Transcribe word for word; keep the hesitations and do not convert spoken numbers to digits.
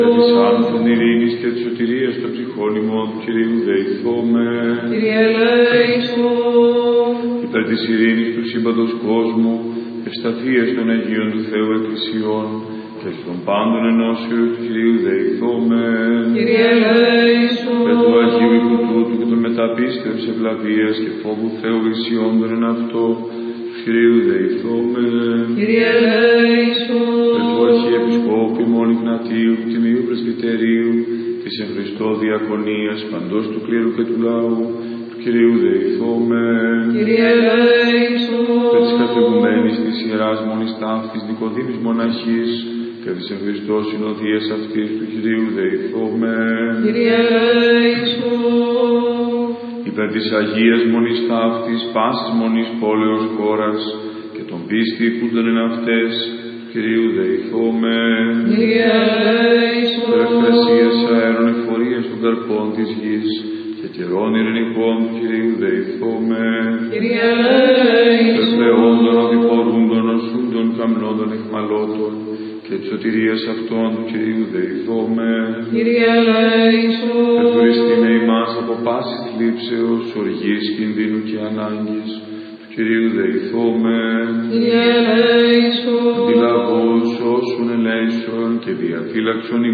Της άνθεν ειρήνης και της σωτηρίας των ψυχών ημών του Κυρίου δεηθώμε. Κύριε ελέησον. Υπέρ της ειρήνης του σύμπαντος κόσμου, ευσταθίας των Αγίων του Θεού Εκκλησιών και των πάντων ενώσεως του Κυρίου δεηθώμε. Κύριε ελέησον. Υπέρ του Αγίου οίκου τούτου και των μεταπίστεως ευλαβίας και φόβου Θεού ισιόντων εν αυτό, του Κυρίου δεηθώμε. Κύριε ελέησον. Υπέρ του Αρχιεπισκόπου ημών Ιγνατίου, του Τιμίου Πρεσβυτερίου, της εν Χριστώ διακονίας παντός του κλήρου και του λαού, του Κυρίου δεηθώμε. Κύριε ελέησον. Υπέρ της καθηγουμένης της Ιεράς Μονής Ταύτης Νικοδήμης Μοναχής και της εν Χριστώ συνοδείας αυτής, του Κυρίου δεηθώμε. Κύριε ελέησον. Υπέρ της Αγίας Μονής Ταύτης, πάσης μονής πόλεως χώρας και των πίστη ηκούντων εν αυτές, του Κυρίου δεηθώμε. Κύριε ελέησον. Υπέρ εκκλησίας αέρων εφορίας των καρπών της γης και καιρών ειρηνικών, του Κυρίου δεηθώμε. Κύριε ελέησον. Υπέρ πλεόντων οδηπορούντων οσούντων καμνόντων εχμαλώτων και της σωτηρίας αυτών, του Κυρίου δεηθώμε. Κύριε ελέησον. Ευτοριστήνε ημάς από πάσης θλίψεως, οργής, κινδύνου και ανάγκης, του Κυρίου δεηθώμε. Κύριε ελέησον. Αντιλαβούς όσων ελέησον και διαφύλαξον